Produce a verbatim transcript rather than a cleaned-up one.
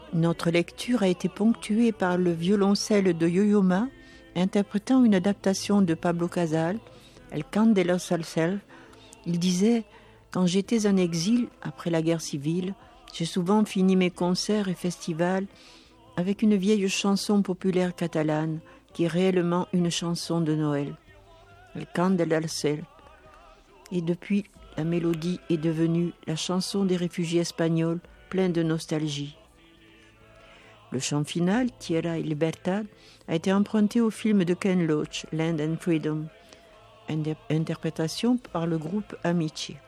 Notre lecture a été ponctuée par le violoncelle de Yo-Yo Ma, interprétant une adaptation de Pablo Casals, El Cant de los Salsels. Il disait « Quand j'étais en exil, après la guerre civile, j'ai souvent fini mes concerts et festivals avec une vieille chanson populaire catalane qui est réellement une chanson de Noël, El Cant de los Salsels. Et depuis, la mélodie est devenue la chanson des réfugiés espagnols, plein de nostalgie. » Le chant final, Tierra y Libertad, a été emprunté au film de Ken Loach, Land and Freedom, interprétation par le groupe Amici.